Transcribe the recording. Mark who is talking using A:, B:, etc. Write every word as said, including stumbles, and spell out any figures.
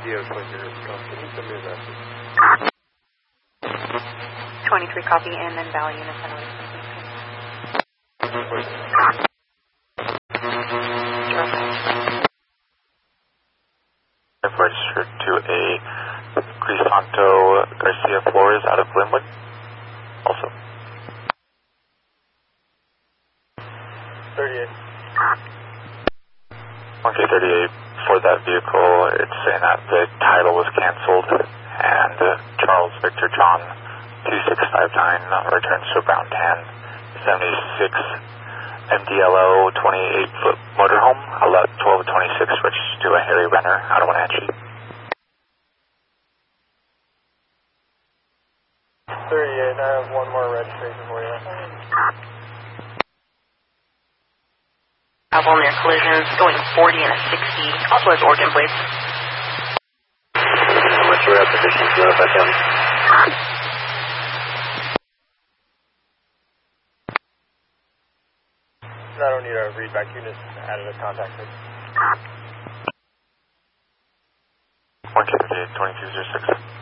A: D O twenty zero six, can you send me a message?
B: twenty-three copy, and then Valley Unit ten oh eight.
C: Registered to a Crisanto Garcia Flores out of Glenwood. Also.
A: thirty-eight.
C: one K thirty-eight, for that vehicle, it's saying that the title was canceled, and uh, Charles Victor John two six five nine returns to a brown tan seventy-six M D L O twenty-eight foot motorhome, twelve twenty-six, registered to a Harry Renner out of Wenatchee.
A: thirty-eight, I have one more registration for you.
B: Apple near collisions, going forty and a sixty, also has Oregon plates.
C: What's your position to back down?
A: I don't need a readback, you just added a contact.
C: one K thirty-eight, twenty-two oh six.